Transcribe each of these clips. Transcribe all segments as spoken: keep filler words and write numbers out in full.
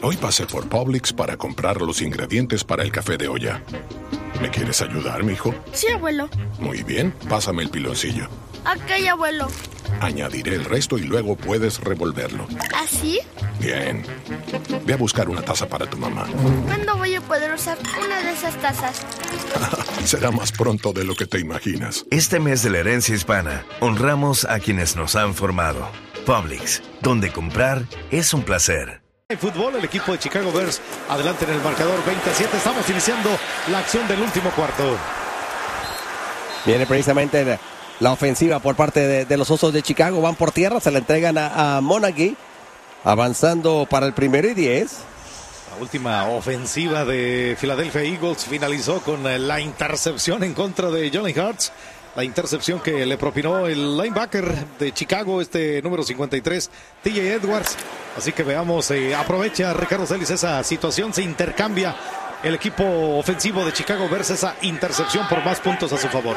Hoy pasé por Publix para comprar los ingredientes para el café de olla. ¿Me quieres ayudar, mijo? Sí, abuelo. Muy bien, pásame el piloncillo. Ok, abuelo. Añadiré el resto y luego puedes revolverlo. ¿Así? Bien. Ve a buscar una taza para tu mamá. ¿Cuándo voy a poder usar una de esas tazas? Será más pronto de lo que te imaginas. Este mes de la herencia hispana, honramos a quienes nos han formado. Publix, donde comprar es un placer. En fútbol, el equipo de Chicago Bears adelante en el marcador veinte a siete. Estamos iniciando la acción del último cuarto. Viene precisamente la ofensiva por parte de, de los Osos de Chicago. Van por tierra, se la entregan a, a Monaghy. Avanzando para el primero y diez. La última ofensiva de Philadelphia Eagles finalizó con la intercepción en contra de Jalen Hurts. La intercepción que le propinó el linebacker de Chicago, este número cincuenta y tres, T J Edwards. Así que veamos, eh, aprovecha Ricardo Celis esa situación, se intercambia el equipo ofensivo de Chicago Bears esa intercepción por más puntos a su favor.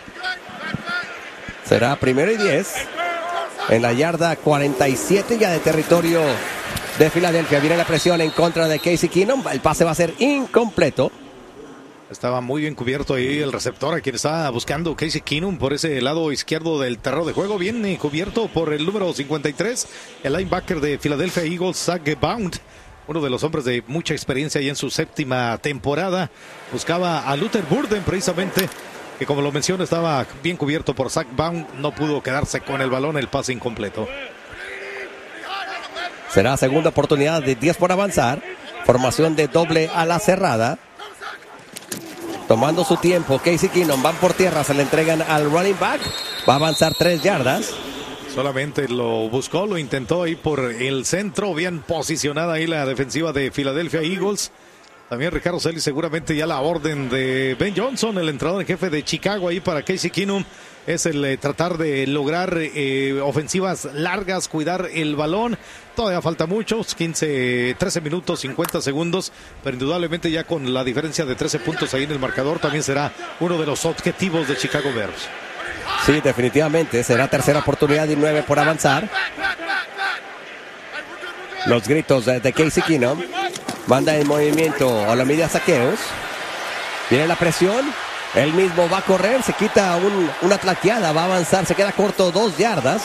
Será primero y diez en la yarda cuarenta y siete ya de territorio de Filadelfia. Viene la presión en contra de Casey Keenum. El pase va a ser incompleto. Estaba muy bien cubierto ahí el receptor, a quien estaba buscando Casey Keenum por ese lado izquierdo del terreno de juego. Bien eh, cubierto por el número cincuenta y tres, el linebacker de Philadelphia Eagles, Zach Bound. Uno de los hombres de mucha experiencia y en su séptima temporada. Buscaba a Luther Burden precisamente, que como lo menciono estaba bien cubierto por Zach Bound. No pudo quedarse con el balón, el pase incompleto. Será segunda oportunidad de diez por avanzar. Formación de doble a la cerrada. Tomando su tiempo, Casey Keenum, van por tierra, se le entregan al running back. Va a avanzar tres yardas. Solamente lo buscó, lo intentó ahí por el centro. Bien posicionada ahí la defensiva de Philadelphia Eagles. También Ricardo Celis, seguramente ya la orden de Ben Johnson, el entrenador en jefe de Chicago ahí para Casey Keenum. Es el eh, tratar de lograr eh, ofensivas largas, cuidar el balón. Todavía falta muchos, quince, trece minutos, cincuenta segundos. Pero indudablemente ya con la diferencia de trece puntos ahí en el marcador, también será uno de los objetivos de Chicago Bears. Sí, definitivamente. Será tercera oportunidad y nueve por avanzar. Los gritos de, de Casey Keenum. Manda en movimiento a la media saqueos. Viene la presión. Él mismo va a correr, se quita un, una tlaqueada, va a avanzar, se queda corto dos yardas.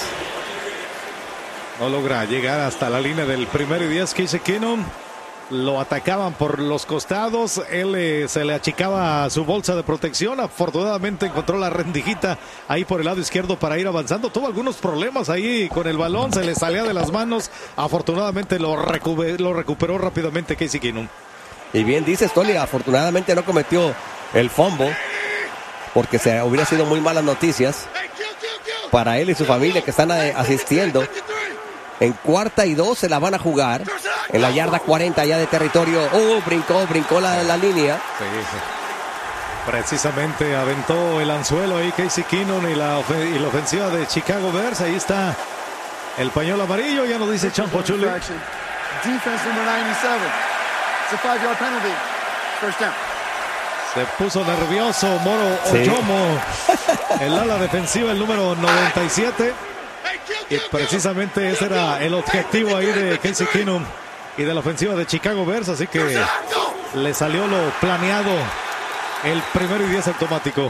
No logra llegar hasta la línea del primero y diez. Casey Keenum. Lo atacaban por los costados. Él eh, se le achicaba su bolsa de protección. Afortunadamente encontró la rendijita ahí por el lado izquierdo para ir avanzando. Tuvo algunos problemas ahí con el balón. Se le salía de las manos. Afortunadamente lo, recuperó, lo recuperó rápidamente Casey Keenum. Y bien dices, Toli, afortunadamente no cometió el fumble, porque se hubiera sido muy malas noticias para él y su familia que están asistiendo. En cuarta y dos se la van a jugar en la yarda cuarenta ya de territorio. Oh, brincó, brincó la, la línea. Sí, sí. Precisamente aventó el anzuelo ahí Casey Keenum y la, y la ofensiva de Chicago Bears. Ahí está el pañuelo amarillo, ya nos dice Champo Chuli. Defense number ninety-seven. It's a five-yard penalty. First down. Se puso nervioso Moro Sí. Ojomo, el ala defensiva, el número noventa y siete. Y precisamente ese era el objetivo ahí de Casey Keenum y de la ofensiva de Chicago Bears. Así que le salió lo planeado, el primero y diez automático.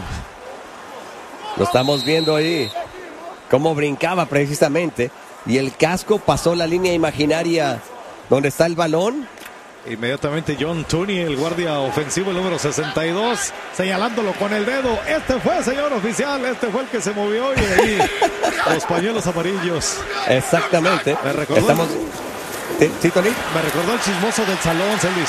Lo estamos viendo ahí, cómo brincaba precisamente. Y el casco pasó la línea imaginaria donde está el balón. Inmediatamente John Tooney, el guardia ofensivo, el número sesenta y dos, señalándolo con el dedo. Este fue, señor oficial, este fue el que se movió. Y ahí los pañuelos amarillos. Exactamente. Me recordó, Estamos... ¿Sí, Tony? me recordó el chismoso del salón, Celis.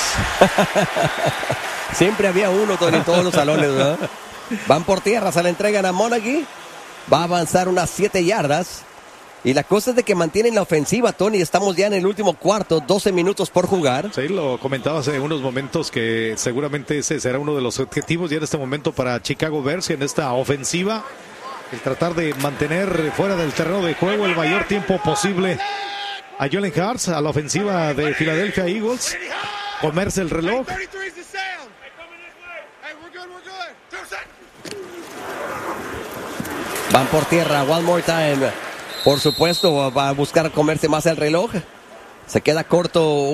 Siempre había uno, Tony, en todos los salones, ¿verdad? Van por tierra, se la entregan a Monaghy. Va a avanzar unas siete yardas. Y la cosa es de que mantienen la ofensiva, Tony. Estamos ya en el último cuarto, doce minutos por jugar. Sí, lo comentaba hace unos momentos que seguramente ese será uno de los objetivos ya en este momento para Chicago Bears en esta ofensiva. El tratar de mantener fuera del terreno de juego el mayor tiempo posible a Jalen Hurts, a la ofensiva de Philadelphia Eagles. Comerse el reloj. Van por tierra, one more time. Por supuesto, va a buscar comerse más el reloj. Se queda corto